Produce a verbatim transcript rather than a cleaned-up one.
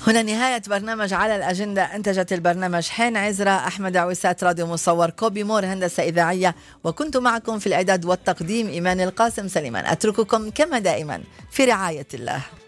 هنا نهاية برنامج على الأجندة. أنتجت البرنامج حين عزرا، أحمد عويسات راديو مصور، كوبي مور هندسة إذاعية، وكنت معكم في الإعداد والتقديم إيمان القاسم سليمان. أترككم كما دائما في رعاية الله.